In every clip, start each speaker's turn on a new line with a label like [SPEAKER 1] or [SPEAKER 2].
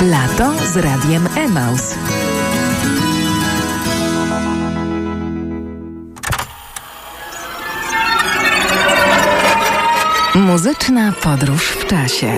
[SPEAKER 1] Lato z Radiem Emaus. Muzyczna podróż w czasie.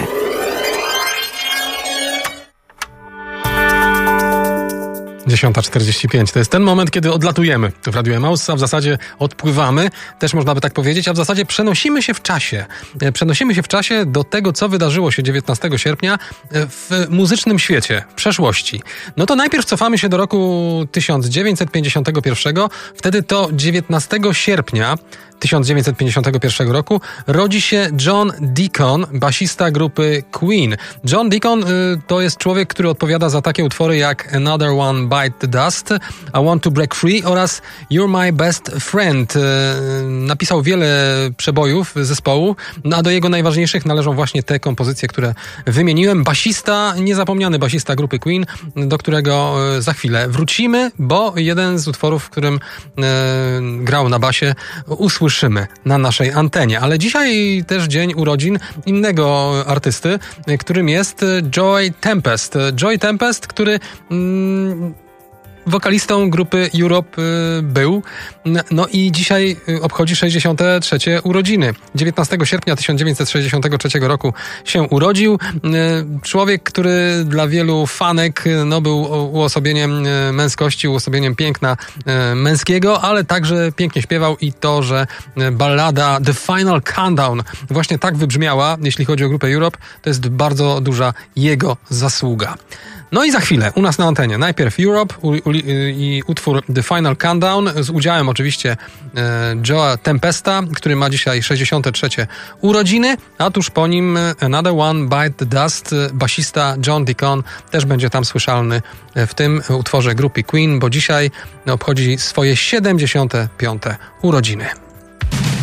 [SPEAKER 2] Dziesiąta 45. To jest ten moment, kiedy odlatujemy w Radiu Emaus, a w zasadzie odpływamy, też można by tak powiedzieć, a w zasadzie przenosimy się w czasie. Przenosimy się w czasie do tego, co wydarzyło się 19 sierpnia w muzycznym świecie, w przeszłości. No to najpierw cofamy się do roku 1951. Wtedy to 19 sierpnia 1951 roku rodzi się John Deacon, basista grupy Queen. John Deacon to jest człowiek, który odpowiada za takie utwory jak Another One Bite the Dust, I Want to Break Free oraz You're My Best Friend. Napisał wiele przebojów zespołu, a do jego najważniejszych należą właśnie te kompozycje, które wymieniłem. Basista, niezapomniany basista grupy Queen, do którego za chwilę wrócimy, bo jeden z utworów, w którym grał na basie, usłyszymy na naszej antenie. Ale dzisiaj też dzień urodzin innego artysty, którym jest Joey Tempest. Joey Tempest, który wokalistą grupy Europe był. No i dzisiaj obchodzi 63. urodziny. 19 sierpnia 1963 roku się urodził. Człowiek, który dla wielu fanek był uosobieniem męskości, uosobieniem piękna męskiego, ale także pięknie śpiewał i to, że ballada The Final Countdown właśnie tak wybrzmiała, jeśli chodzi o grupę Europe, to jest bardzo duża jego zasługa. No i za chwilę u nas na antenie najpierw Europe i utwór The Final Countdown z udziałem oczywiście Joe'a Tempesta, który ma dzisiaj 63. urodziny, a tuż po nim Another One Bite the Dust, basista John Deacon też będzie tam słyszalny w tym utworze grupy Queen, bo dzisiaj obchodzi swoje 75. urodziny.